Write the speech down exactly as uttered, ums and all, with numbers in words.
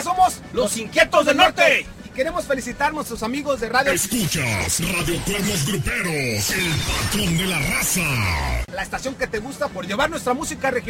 somos Los Inquietos del Norte. Y queremos felicitar a nuestros amigos de Radio... Escuchas Radio Cuernos Gruperos, el patrón de la raza. La estación que te gusta por llevar nuestra música regional.